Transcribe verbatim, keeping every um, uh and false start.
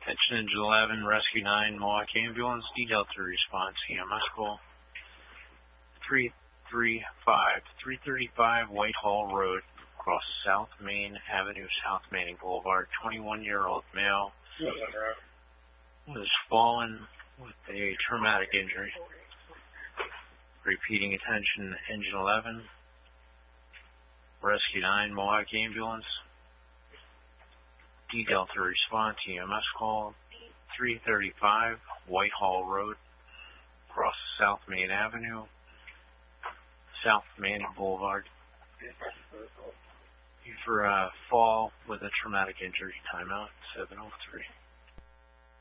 Attention Engine eleven, Rescue nine, Mohawk Ambulance, D Delta response, E M S call. three three five, three thirty-five Whitehall Road, across South Main Avenue, South Manning Boulevard. twenty-one-year-old male was fallen with a traumatic injury. Repeating attention, Engine eleven, Rescue nine, Mohawk Ambulance, D Delta response, E M S call. three thirty-five Whitehall Road, across South Main Avenue, South Manning Boulevard. For a fall with a traumatic injury, timeout seven oh three.